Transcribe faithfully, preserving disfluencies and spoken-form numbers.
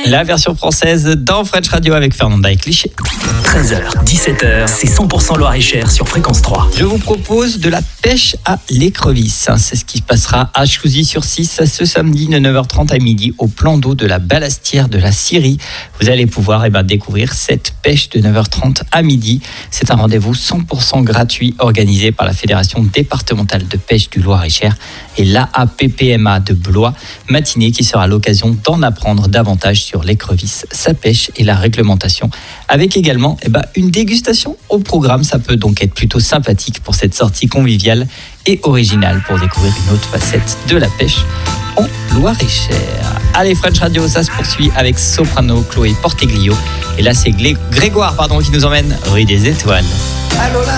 La version française dans French Radio avec Fernanda et Cliché. treize heures, dix-sept heures, c'est cent pour cent Loir-et-Cher sur Fréquence trois. Je vous propose de la pêche à l'écrevisse. C'est ce qui se passera à Chouzy-sur-Cisse ce samedi de neuf heures trente à midi au plan d'eau de la Balastière de la Syrie. Vous allez pouvoir eh ben, découvrir cette pêche de neuf heures trente à midi. C'est un rendez-vous cent pour cent gratuit organisé par la Fédération départementale de pêche du Loir-et-Cher et l'A A P P M A de Blois. Matinée qui sera l'occasion d'en apprendre davantage sur l'écrevisse, sa pêche et la réglementation. Avec également eh ben, une dégustation au programme. Ça peut donc être plutôt sympathique pour cette sortie conviviale et originale pour découvrir une autre facette de la pêche en Loir-et-Cher. Allez, French Radio, ça se poursuit avec Soprano, Chloé Porteglio. Et là, c'est Grégoire pardon, qui nous emmène rue des Étoiles. Allô, là.